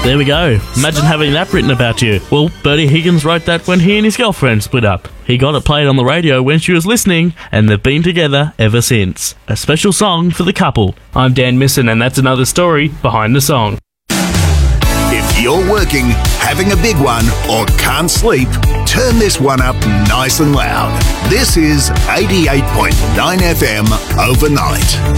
There we go. Imagine having that written about you. Well, Bertie Higgins wrote that when he and his girlfriend split up. He got it played on the radio when she was listening, and they've been together ever since. A special song for the couple. I'm Dan Misson, and that's another story behind the song. If you're working, having a big one, or can't sleep, turn this one up nice and loud. This is 88.9 FM Overnight.